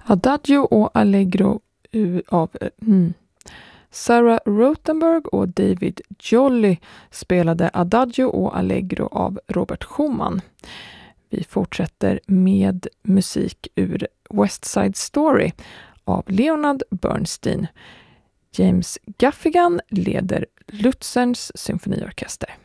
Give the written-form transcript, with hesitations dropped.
Adagio och Allegro av Sarah Rothenberg och David Jolly spelade Adagio och Allegro av Robert Schumann. Vi fortsätter med musik ur West Side Story av Leonard Bernstein. James Gaffigan leder Luzerns symfoniorkester.